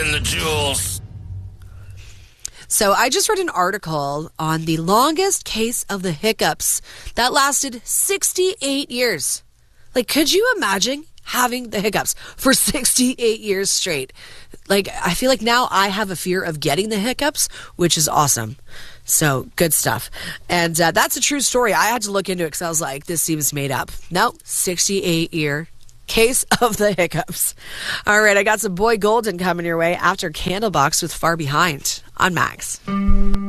in the jewels. So I just read an article on the longest case of the hiccups that lasted 68 years. Like, could you imagine having the hiccups for 68 years straight? Like, I feel like now I have a fear of getting the hiccups, which is awesome. So, good stuff. And that's a true story. I had to look into it because I was like, this seems made up. No, 68-year case of the hiccups. All right, I got some Boy Golden coming your way after Candlebox with Far Behind on Max.